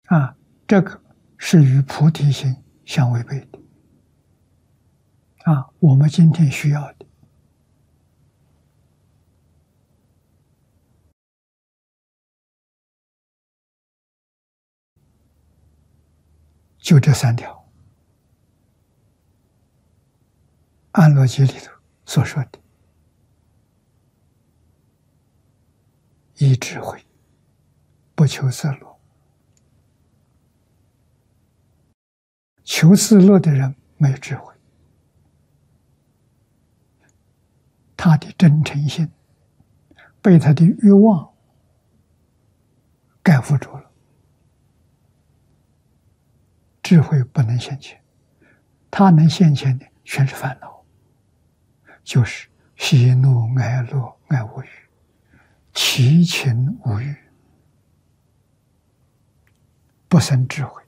这个是与菩提心相违背的。我们今天需要的就这3条。安乐经里头所说的，依智慧，不求色乐。求色乐的人没有智慧，他的真诚心被他的欲望盖覆住了，智慧不能现前。他能现前的全是烦恼，就是喜怒哀乐爱恶欲，七情五欲，不生智慧。